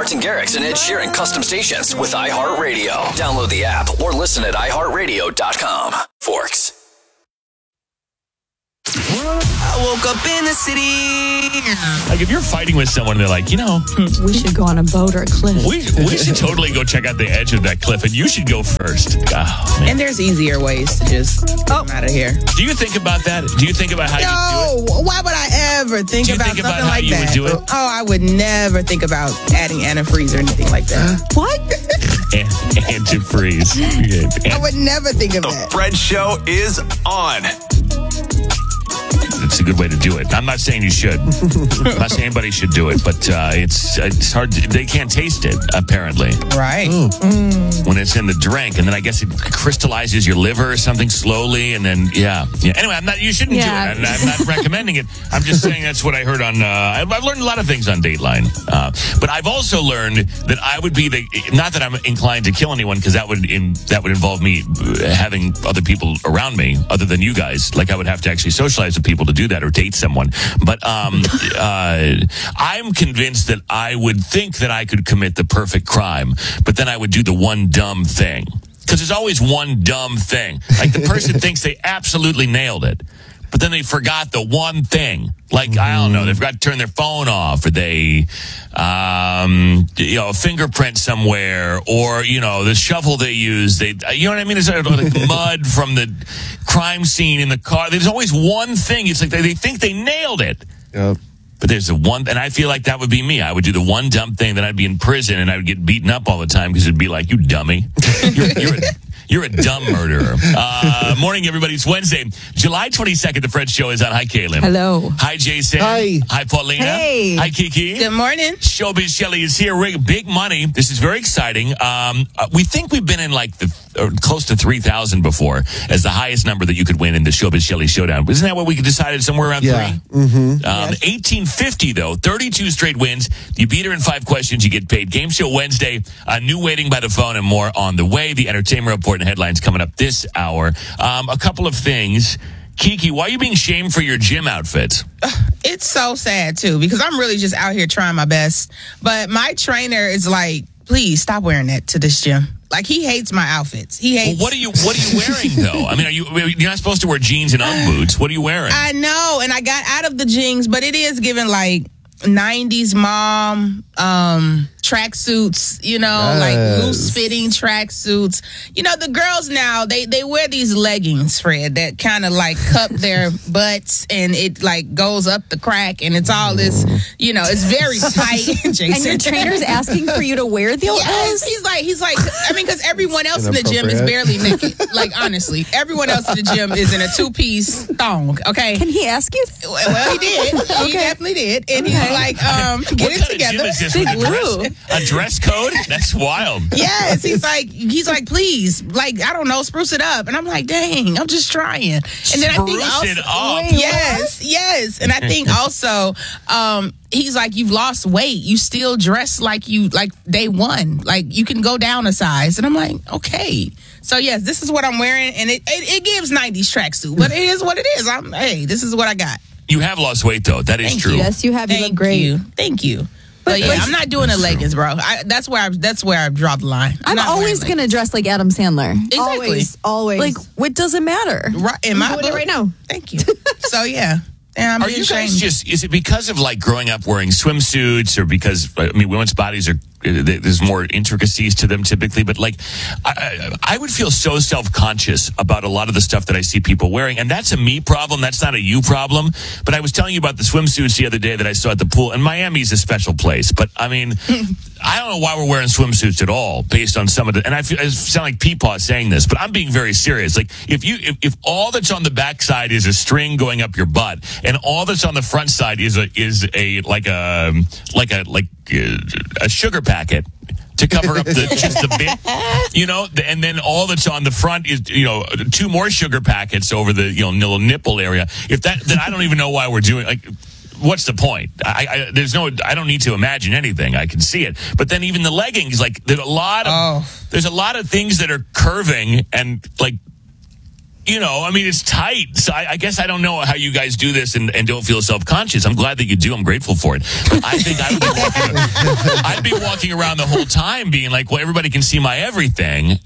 Martin Garrix and Ed Sheeran custom stations with iHeartRadio. Download the app or listen at iHeartRadio.com. Forks. I woke up in the city. Like if you're fighting with someone, they're like, we should go on a boat or a cliff. we should totally go check out the edge of that cliff, and you should go first. Oh, man. And there's easier ways to just get them out of here. Do you think about that? Do you think about how you do it? Why would I ever think Do you about think about something how like you that? would do it? Oh, I would never think about adding antifreeze or anything like that. What? Antifreeze. I would never think of The that. Fred Show is on. It's a good way to do it. I'm not saying you should. I'm not saying anybody should do it, but it's hard. They can't taste it, apparently, Right. when it's in the drink. And then I guess it crystallizes your liver or something slowly. And then, yeah. Anyway, you shouldn't do it. I'm not recommending it. I'm just saying that's what I heard on, I've learned a lot of things on Dateline. But I've also learned that I would be not that I'm inclined to kill anyone, because that would involve me having other people around me other than you guys. Like I would have to actually socialize with people to do that or date someone. But I'm convinced that I would think that I could commit the perfect crime, but then I would do the one dumb thing. Because there's always one dumb thing. Like the person thinks they absolutely nailed it, but then they forgot the one thing. Like, I don't know, they forgot to turn their phone off, or they, a fingerprint somewhere, or, the shovel they use, you know what I mean? It's like mud from the crime scene in the car. There's always one thing. It's like they think they nailed it. Yep. But there's and I feel like that would be me. I would do the one dumb thing, then I'd be in prison, and I would get beaten up all the time, because it'd be like, you dummy. You're a dumb murderer. Morning, everybody. It's Wednesday, July 22nd. The Fred Show is on. Hi, Caitlin. Hello. Hi, Jason. Hi. Hi, Paulina. Hey. Hi, Kiki. Good morning. Showbiz Shelley is here. Big money. This is very exciting. We think we've been in close to 3,000 before as the highest number that you could win in the Showbiz Shelley Showdown. Isn't that what we decided? Somewhere around 3? Mm-hmm. 1850, though. 32 straight wins. You beat her in 5 questions, you get paid. Game Show Wednesday. New waiting by the phone and more on the way. The entertainment report and headlines coming up this hour. A couple of things. Kiki, why are you being shamed for your gym outfits? It's so sad, too, because I'm really just out here trying my best. But my trainer is like, please stop wearing that to this gym. Like, he hates my outfits. He hates. Well, what are you wearing, though? I mean, you're not supposed to wear jeans and Ugg boots. What are you wearing? I know, and I got out of the jeans, but it is giving, 90s mom tracksuits, like loose-fitting tracksuits. The girls now, they wear these leggings, Fred, that kind of cup their butts, and it goes up the crack, and it's all this, it's very tight, Jason. And your trainer's asking for you to wear those? Yes, he's like, because everyone else in the gym is barely naked. Honestly, everyone else in the gym is in a 2-piece thong, okay? Can he ask you? Well, he did. He definitely did. And he's like, get it together. Gym is this with a dress code? That's wild. Yes, he's like, please, I don't know, spruce it up. And I'm like, dang, I'm just trying. And then I think also, it up. Yes. And I think also, he's like, you've lost weight. You still dress like day one. You can go down a size. And I'm like, okay. So yes, this is what I'm wearing, and it gives 90s tracksuit, but it is what it is. This is what I got. You have lost weight, though. That is true. Yes, you have. You look great. Thank you. But yeah, I'm not doing the leggings, bro. That's where I draw the line. I'm always going to dress like Adam Sandler. Exactly. Always. What doesn't matter? Right. In my book, right now. Thank you. So yeah. I'm Are you guys is it because of growing up wearing swimsuits, or because, women's bodies there's more intricacies to them typically, but I would feel so self-conscious about a lot of the stuff that I see people wearing, and that's a me problem, that's not a you problem. But I was telling you about the swimsuits the other day that I saw at the pool, and Miami's a special place, but I don't know why we're wearing swimsuits at all based on some of the, and I sound like Peepaw saying this, but I'm being very serious. If all that's on the backside is a string going up your butt, and all that's on the front side is a sugar packet to cover up just the bit, and then all that's on the front is 2 more sugar packets over the little nipple area. If that, then I don't even know why we're doing what's the point? I don't need to imagine anything. I can see it. But then even the leggings, there's a lot of things that are curving and you know, I mean, it's tight. So I guess I don't know how you guys do this and don't feel self-conscious. I'm glad that you do. I'm grateful for it. But I think I'd be walking around the whole time being like, well, everybody can see my everything.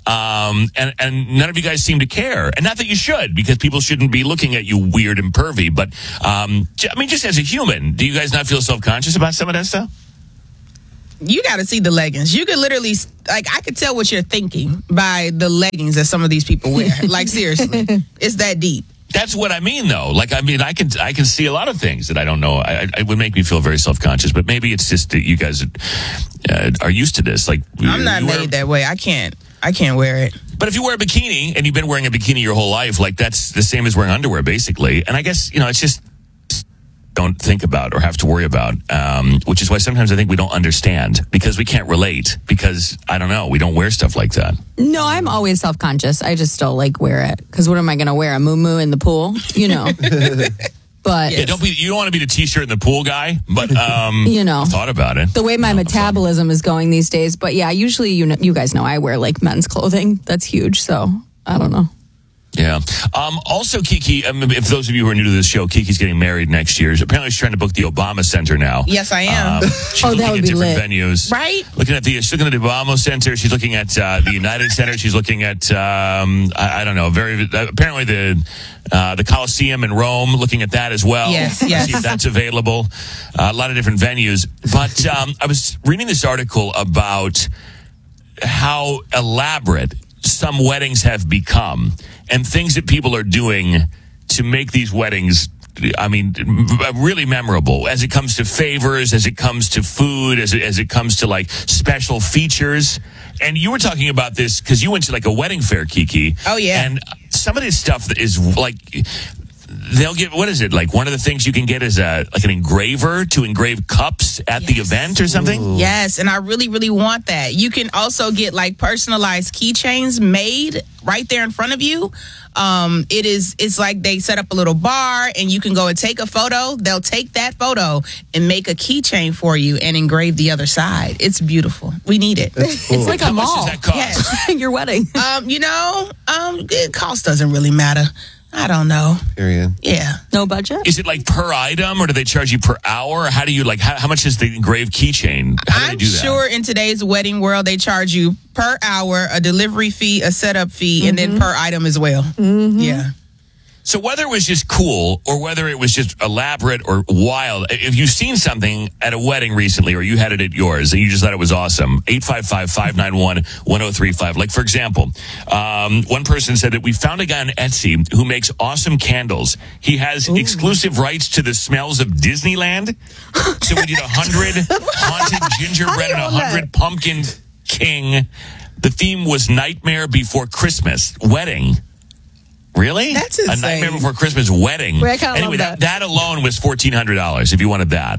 And none of you guys seem to care. And not that you should, because people shouldn't be looking at you weird and pervy. But, I mean, just as a human, do you guys not feel self-conscious about some of that stuff? You got to see the leggings. You could literally, like, I could tell what you're thinking by the leggings that some of these people wear. Like, seriously, it's that deep. That's what I mean, though. Like, I mean, I can see a lot of things that I don't know. It would make me feel very self-conscious, but maybe it's just that you guys are used to this. Like, I'm not made that way. I can't wear it. But if you wear a bikini and you've been wearing a bikini your whole life, like, that's the same as wearing underwear, basically. And I guess, you know, it's just don't think about or have to worry about, which is why sometimes I think we don't understand because we can't relate because, I don't know, we don't wear stuff like that. No, I'm always self-conscious. I just still like wear it because what am I going to wear? A muumuu in the pool? You know. But yeah, you don't want to be the t-shirt in the pool guy, but you know, I've thought about it. The way my metabolism is going these days. But yeah, usually you guys know I wear like men's clothing. That's huge. So I don't know. Yeah. Also, Kiki, if those of you who are new to this show, Kiki's getting married next year. Apparently, she's trying to book the Obama Center now. Yes, I am. She's looking at different venues. Right? She's looking at the Obama Center. She's looking at the United Center. She's looking at, I don't know, apparently the Coliseum in Rome, looking at that as well. Yes. See if that's available. A lot of different venues. But I was reading this article about how elaborate some weddings have become and things that people are doing to make these weddings, I mean, really memorable as it comes to favors, as it comes to food, as it comes to like special features. And you were talking about this because you went to like a wedding fair, Kiki. Oh, yeah. And some of this stuff is like, they'll get, what is it? Like one of the things you can get is like an engraver to engrave cups at the event or something? Ooh. Yes, and I really, really want that. You can also get like personalized keychains made right there in front of you. It's like they set up a little bar and you can go and take a photo. They'll take that photo and make a keychain for you and engrave the other side. It's beautiful. We need it. Cool. It's like a mall. How much does that cost? Yes. Your wedding. Cost doesn't really matter. I don't know. Period. Yeah. No budget? Is it like per item or do they charge you per hour? How do you like, how much is the engraved keychain? How do they do that? I'm sure in today's wedding world, they charge you per hour, a delivery fee, a setup fee, and then per item as well. Mm-hmm. Yeah. So whether it was just cool or whether it was just elaborate or wild, if you've seen something at a wedding recently or you had it at yours and you just thought it was awesome, 855-591-1035. Like, for example, one person said that we found a guy on Etsy who makes awesome candles. He has exclusive rights to the smells of Disneyland. So we did 100 haunted gingerbread and 100 pumpkin king. The theme was Nightmare Before Christmas wedding. Really? That's insane. A Nightmare Before Christmas wedding. Anyway, that alone was $1,400 if you wanted that.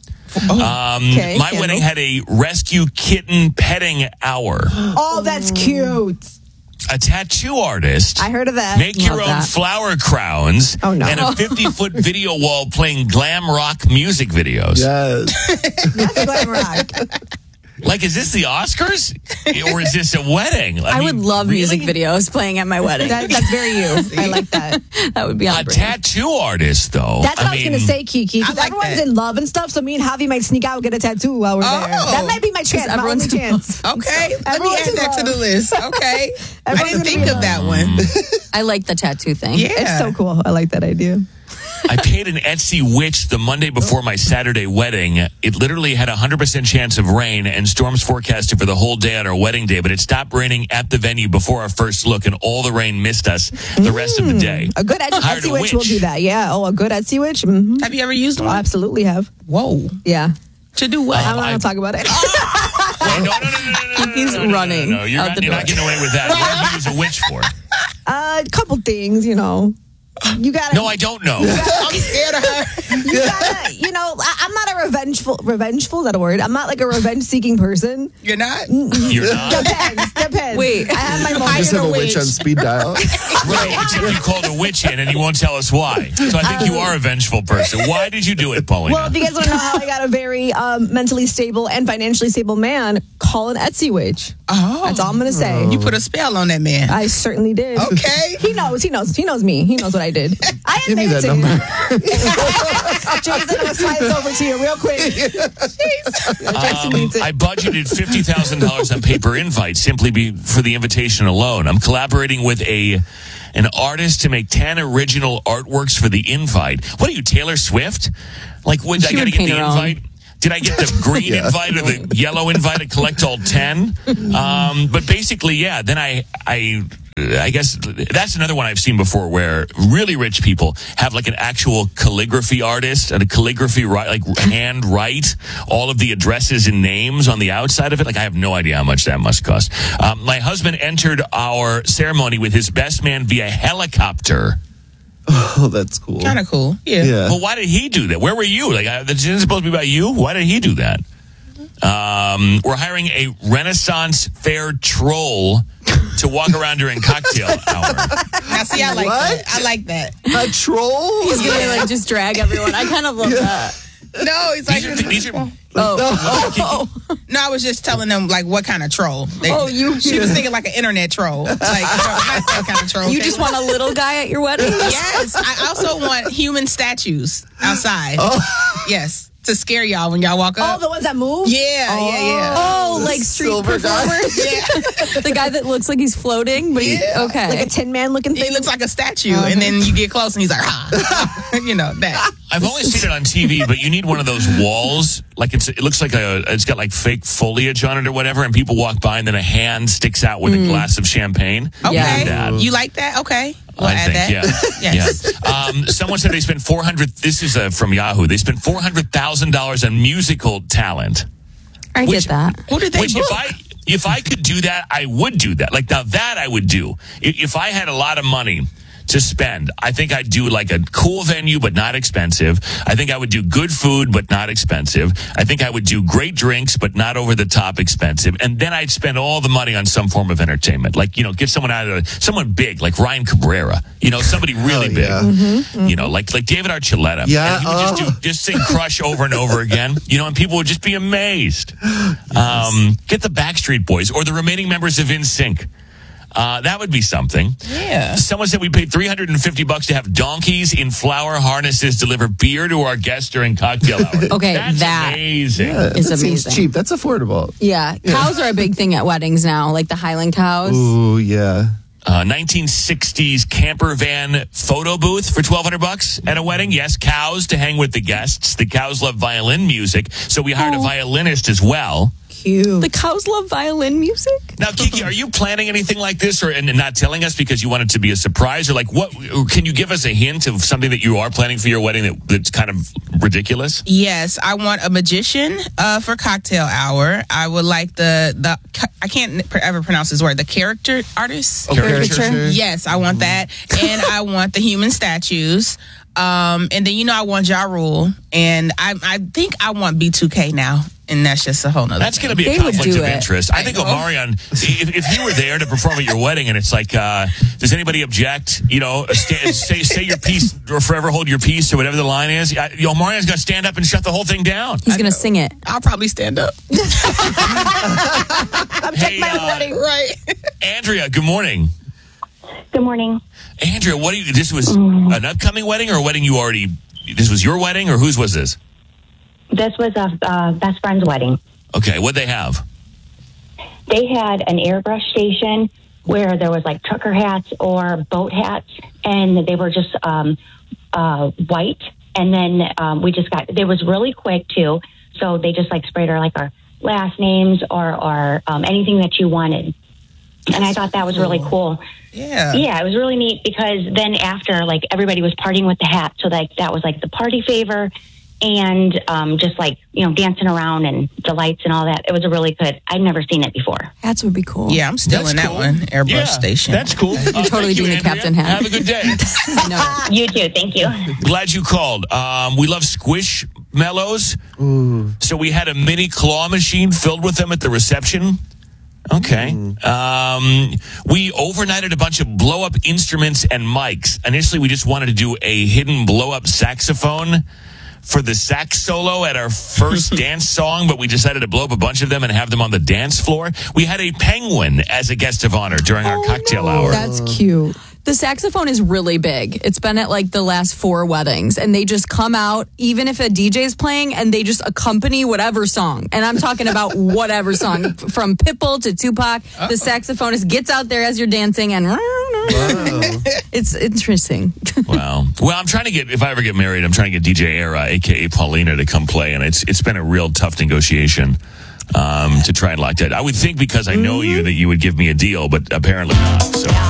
My wedding had a rescue kitten petting hour. Oh, that's cute. A tattoo artist. I heard of that. Make your own flower crowns. Oh, no. And a 50-foot video wall playing glam rock music videos. Yes. That's glam rock. Like, is this the Oscars? Or is this a wedding? I would love music videos playing at my wedding. That's very you. I like that. That would be a tattoo artist, though. That's what I was going to say, Kiki. Because like everyone's that. in love and stuff, so me and Javi might sneak out and get a tattoo while we're there. That might be my chance, my only chance. Okay, let me Everyone's add in that to love. the list. Okay. I didn't think of that one. I like the tattoo thing. Yeah. It's so cool. I like that idea. I paid an Etsy witch the Monday before my Saturday wedding. It literally had a 100% chance of rain and storms forecasted for the whole day on our wedding day, but it stopped raining at the venue before our first look, and all the rain missed us the rest of the day. A good Hired Etsy a witch will witch. do that. Yeah. Oh, a good Etsy witch? Mm-hmm. Have you ever used I one? absolutely have. Whoa. Yeah. To do what? I'm not going to talk about it. Wait, no. He's running No, you're out not the door. getting away with that. What do you use a witch for? A couple things, you know. You gotta. No, I don't know. I'm scared of her. You gotta, I'm not a revengeful, is that a word? I'm not like a revenge-seeking person. You're not? You're not? Depends. Wait. I have my You moments. just have a witch on speed dial. Right, except you called a witch in and you won't tell us why. So I think you are a vengeful person. Why did you do it, Paulina? Well, if you guys want to know how I got a very mentally stable and financially stable man, call an Etsy witch. Oh. That's all I'm going to say. You put a spell on that man. I certainly did. Okay. He knows me. He knows what I did. I Give me admit that it to number. you. Jason, I'm going to slide this over to you real quick. Jason needs it. I budgeted $50,000 on paper invites simply for the invitation alone. I'm collaborating with an artist to make 10 original artworks for the invite. What are you, Taylor Swift? Like, I got to get the invite? Did I get the green invite or the yellow invite to collect all 10? But basically, yeah, then I guess that's another one I've seen before where really rich people have like an actual calligraphy artist and a calligraphy, like hand write all of the addresses and names on the outside of it. Like, I have no idea how much that must cost. My husband entered our ceremony with his best man via helicopter. Oh, that's cool. Kind of cool. Yeah. Well, why did he do that? Where were you? Like, this isn't supposed to be about you. Why did he do that? We're hiring a Renaissance fair troll to walk around during cocktail hour. Now, see, I like that. I like that. A troll? He's gonna like just drag everyone. I kind of love that. No, he's like... These are No, I was just telling them, like, what kind of troll. She was thinking like an internet troll. Like, not that kind of troll. You just want a little guy at your wedding? Yes. I also want human statues outside. Yes. To scare y'all when y'all walk up. Oh, the ones that move? Yeah. Oh, like street Silver guy? performers? Yeah. The guy that looks like he's floating, but okay. Like a Tin Man looking thing? He looks like a statue, and then you get close, and he's like, you know, that. I've only seen it on TV, but you need one of those walls. Like it looks like it's got like fake foliage on it or whatever, and people walk by, and then a hand sticks out with a glass of champagne. Okay. Yeah. You like that? Okay. We'll I add think, that. yeah. Yes. Someone said they spent this is from Yahoo. They spent $400,000 on musical talent. I get that. Who did they Which book? if I could do that, I would do that. Like, now that I would do. If I had a lot of money to spend, I think I'd do like a cool venue, but not expensive. I think I would do good food, but not expensive. I think I would do great drinks, but not over the top expensive. And then I'd spend all the money on some form of entertainment. Like, get someone big, like Ryan Cabrera, somebody really big, like David Archuleta. Yeah. And he would just sing Crush over and over again, and people would just be amazed. Get the Backstreet Boys or the remaining members of NSYNC. That would be something. Yeah. Someone said we paid $350 to have donkeys in flower harnesses deliver beer to our guests during cocktail hour. Okay, that's that amazing. Yeah, It's that seems amazing. cheap. That's affordable. Yeah. Cows are a big thing at weddings now, like the Highland cows. Ooh, yeah. 1960s camper van photo booth for $1,200 at a wedding. Yes, cows to hang with the guests. The cows love violin music, so we hired a violinist as well. Cute. The cows love violin music? Now, Kiki, are you planning anything like this, and not telling us because you want it to be a surprise, or like what? Can you give us a hint of something that you are planning for your wedding that's kind of ridiculous? Yes, I want a magician for cocktail hour. I would like the I can't ever pronounce his word. The character artist. Caricature? Yes, I want that, and I want the human statues. And then I want Ja Rule, and I think I want B2K now. And that's just a whole nother That's going to be a They would conflict do of it. interest. I think Omarion, if he were there to perform at your wedding, and it's like, does anybody object? Say your piece or forever hold your peace or whatever the line is. Omarion's going to stand up and shut the whole thing down. He's going to sing it. I'll probably stand up. I'm checking my wedding. Right. Andrea, good morning. Good morning. Andrea, this was an upcoming wedding or a wedding this was your wedding, or whose was this? This was a best friend's wedding. Okay, what'd they have? They had an airbrush station where there was like trucker hats or boat hats, and they were just white. And then it was really quick too. So they just like sprayed our last names or anything that you wanted. And I thought that was really cool. Yeah. Yeah, it was really neat because then after, everybody was partying with the hat. So that was the party favor and just dancing around and the lights and all that. It was a really good. I'd never seen it before. Hats would be cool. Yeah, I'm still That's in that cool. one. Airbrush station. That's cool. You're totally Thank you, doing the Andrea. captain hat. Have a good day. No. You too. Thank you. Glad you called. We love Squishmallows. So we had a mini claw machine filled with them at the reception. Okay. We overnighted a bunch of blow-up instruments and mics. Initially, we just wanted to do a hidden blow-up saxophone for the sax solo at our first dance song, but we decided to blow up a bunch of them and have them on the dance floor. We had a penguin as a guest of honor during our cocktail hour. That's cute. The saxophone is really big. It's been at like the last 4 weddings, and they just come out, even if a DJ's playing, and they just accompany whatever song. And I'm talking about whatever song, from Pitbull to Tupac. The saxophonist gets out there as you're dancing, and it's interesting. Wow. Well, I'm trying to get, if I ever get married, I'm trying to get DJ Era, a.k.a. Paulina, to come play, and it's been a real tough negotiation to try and lock that. I would think because I know you that you would give me a deal, but apparently not. So.